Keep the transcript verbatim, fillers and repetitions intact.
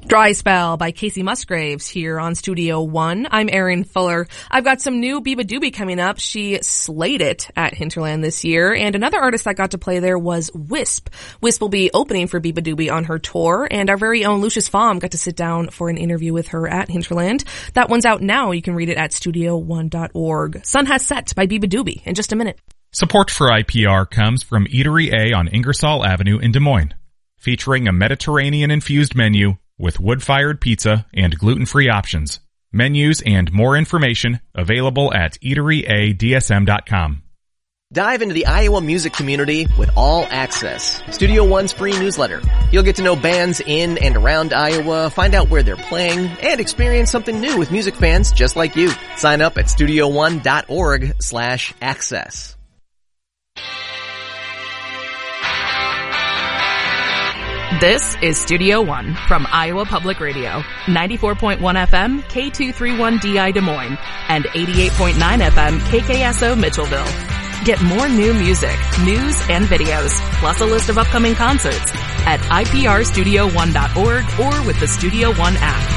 Dry Spell by Casey Musgraves here on Studio One. I'm Erin Fuller. I've got some new beabadoobee coming up. She slayed it at Hinterland this year, and another artist that got to play there was Wisp. Wisp will be opening for beabadoobee on her tour, and our very own Lucius Fahm got to sit down for an interview with her at Hinterland. That one's out now. You can read it at studio one dot org. Sun Has Set by beabadoobee in just a minute. Support for I P R comes from Eatery A on Ingersoll Avenue in Des Moines, featuring a Mediterranean-infused menu with wood-fired pizza and gluten-free options. Menus and more information available at eatery a d s m dot com. Dive into the Iowa music community with All Access, Studio One's free newsletter. You'll get to know bands in and around Iowa, find out where they're playing, and experience something new with music fans just like you. Sign up at studio one dot org slash access. This is Studio One from Iowa Public Radio, ninety-four point one F M, K two thirty-one D I Des Moines, and eighty-eight point nine F M, K K S O Mitchellville. Get more new music, news, and videos, plus a list of upcoming concerts at I P R studio one dot org or with the Studio One app.